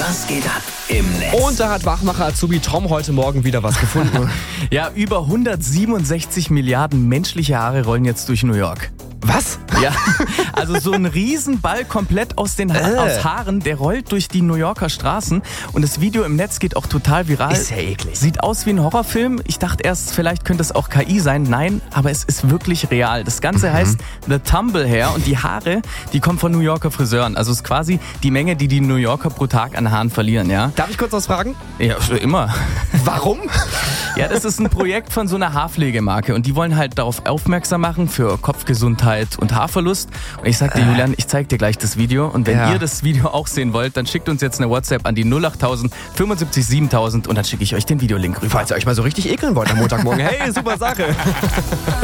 Was geht ab im Netz? Und da hat Wachmacher Azubi Tom heute Morgen wieder was gefunden. Ja, über 167 Milliarden menschliche Haare rollen jetzt durch New York. Was? Ja, also so ein Riesenball komplett aus Haaren, der rollt durch die New Yorker Straßen und das Video im Netz geht auch total viral. Ist ja eklig. Sieht aus wie ein Horrorfilm. Ich dachte erst, vielleicht könnte es auch KI sein. Nein, aber es ist wirklich real. Das Ganze heißt The Tumble Hair und die Haare, die kommen von New Yorker Friseuren. Also es ist quasi die Menge, die New Yorker pro Tag an Haaren verlieren, ja? Darf ich kurz was fragen? Ja, immer. Warum? Ja, das ist ein Projekt von so einer Haarpflegemarke und die wollen halt darauf aufmerksam machen für Kopfgesundheit und Haarverlust. Und ich sagte, Julian, ich zeig dir gleich das Video und wenn ihr das Video auch sehen wollt, dann schickt uns jetzt eine WhatsApp an die 08000 75 7000 und dann schicke ich euch den Videolink rüber. Falls ihr euch mal so richtig ekeln wollt am Montagmorgen. Hey, super Sache.